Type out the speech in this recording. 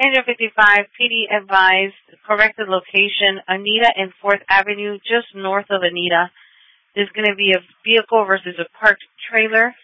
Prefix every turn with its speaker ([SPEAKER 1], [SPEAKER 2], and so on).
[SPEAKER 1] Angel 55, PD advised, corrected location, Anita and 4th Avenue, just north of Anita. There's going to be a vehicle versus a parked trailer.